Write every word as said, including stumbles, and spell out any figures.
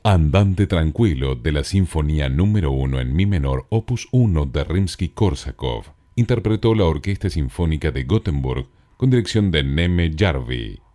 Andante tranquilo de la Sinfonía número uno en mi menor opus uno de Rimsky-Korsakov interpretó la Orquesta Sinfónica de Gotemburgo con dirección de Neme Jarvi.